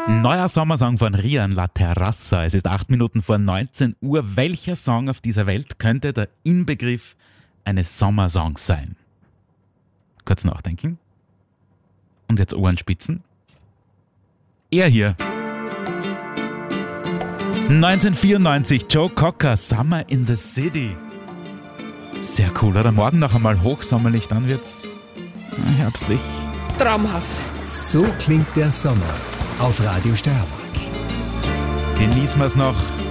Neuer Sommersong von Rian La Terrassa. Es ist 8 Minuten vor 19 Uhr. Welcher Song auf dieser Welt könnte der Inbegriff eines Sommersongs sein? Kurz nachdenken. Und jetzt Ohren spitzen. Er hier. 1994, Joe Cocker, Summer in the City. Sehr cool, oder? Morgen noch einmal hochsommerlich, dann wird's herbstlich. Traumhaft. So klingt der Sommer auf Radio Steiermark. Genießen wir's noch.